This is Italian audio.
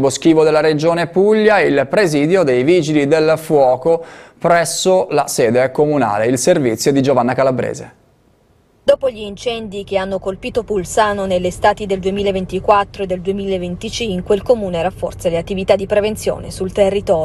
boschivo della Regione Puglia, il presidio dei Vigili del Fuoco presso la sede comunale. Il servizio di Giovanna Calabrese. Dopo gli incendi che hanno colpito Pulsano nelle estati del 2024 e del 2025, il Comune rafforza le attività di prevenzione sul territorio.